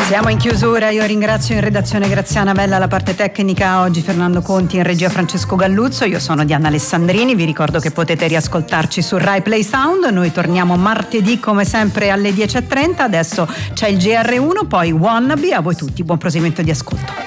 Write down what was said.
Siamo in chiusura, io ringrazio in redazione Graziana Bella, la parte tecnica oggi Fernando Conti, in regia Francesco Galluzzo, io sono Diana Alessandrini, vi ricordo che potete riascoltarci su Rai Play Sound, noi torniamo martedì come sempre alle 10:30, adesso c'è il GR1, poi Wannabe, a voi tutti buon proseguimento di ascolto.